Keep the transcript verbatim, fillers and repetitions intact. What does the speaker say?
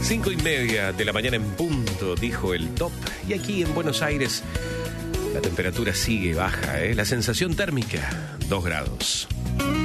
Cinco y media de la mañana en punto, dijo el top. Y aquí en Buenos Aires la temperatura sigue baja, ¿eh? La sensación térmica, dos grados.